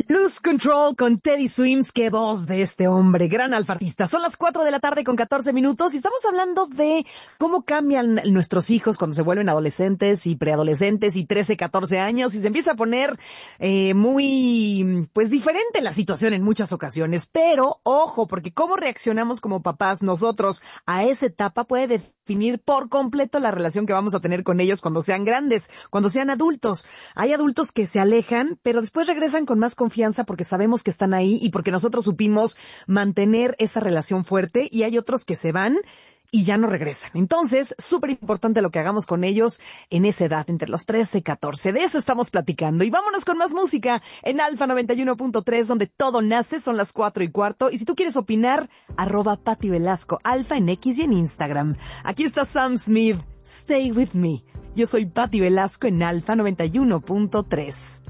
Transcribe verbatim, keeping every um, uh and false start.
Lose Control con Teddy Swims, qué voz de este hombre, gran alfa artista. Son las cuatro de la tarde con catorce minutos y estamos hablando de cómo cambian nuestros hijos cuando se vuelven adolescentes y preadolescentes y trece, catorce años y se empieza a poner eh, muy, pues diferente la situación en muchas ocasiones. Pero, ojo, porque cómo reaccionamos como papás nosotros a esa etapa puede definir por completo la relación que vamos a tener con ellos cuando sean grandes, cuando sean adultos. Hay adultos que se alejan, pero después regresan con más confianza porque sabemos que están ahí y porque nosotros supimos mantener esa relación fuerte, y hay otros que se van y ya no regresan. Entonces, súper importante lo que hagamos con ellos en esa edad, entre los trece y catorce. De eso estamos platicando. Y vámonos con más música en Alfa noventa y uno punto tres, donde todo nace. Son las cuatro y cuarto. Y si tú quieres opinar, arroba Pati Velasco, Alfa en X y en Instagram. Aquí está Sam Smith, Stay With Me. Yo soy Pati Velasco en Alfa noventa y uno punto tres.